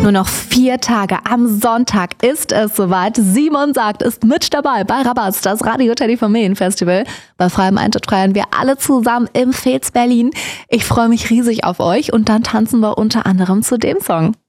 Nur noch 4 Tage. Am Sonntag ist es soweit. Simon Sagt ist mit dabei bei Rabatz, das Radio Teddy Vermehlen Festival. Bei freiem Eintritt feiern wir alle zusammen im Fez Berlin. Ich freue mich riesig auf euch und dann tanzen wir unter anderem zu dem Song.